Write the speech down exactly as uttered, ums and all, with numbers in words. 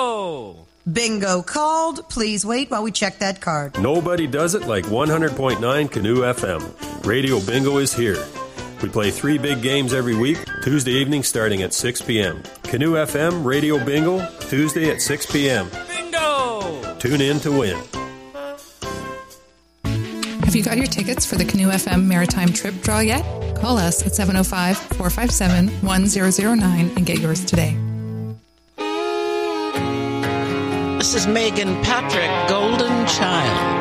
Bingo! Bingo called. Please wait while we check that card. Nobody does it like one hundred point nine Canoe F M. Radio Bingo is here. We play three big games every week, Tuesday evening starting at six p.m. Canoe F M Radio Bingo, Tuesday at six p.m. Bingo! Tune in to win. Have you got your tickets for the Canoe F M Maritime Trip Draw yet? Call us at seven oh five, four five seven, one zero zero nine and get yours today. This is Megan Patrick, Golden Child.